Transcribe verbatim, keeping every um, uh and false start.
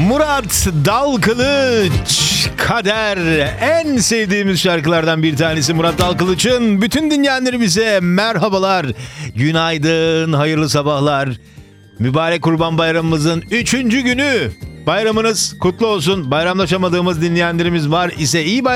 Murat Dalkılıç, Kader, en sevdiğimiz şarkılardan bir tanesi Murat Dalkılıç'ın. Bütün dinleyenlerimize merhabalar, günaydın, hayırlı sabahlar. Mübarek Kurban Bayramımızın üçüncü günü. Bayramınız kutlu olsun. Bayramlaşamadığımız dinleyenlerimiz var ise iyi bayramlar.